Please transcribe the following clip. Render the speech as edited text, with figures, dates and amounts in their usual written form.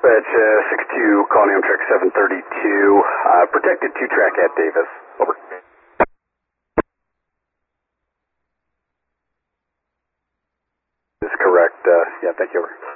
Dispatch 62, calling Amtrak 732, protected 2-track at Davis. Over. This is correct. Yeah, thank you. Over.